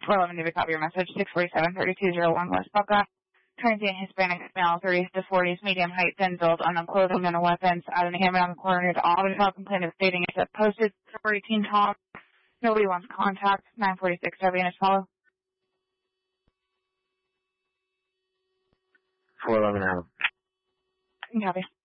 411, David, copy your message. 647-3201 West Buckeye. Transient Hispanic male, 30s to 40s, medium height, thin build, unknown clothing, and weapons. Out in the hammer on the corner near the Auburn Health complaint of stating it's a posted 418 Tom. Nobody wants contact. 946 W and follow. 411 out. Copy.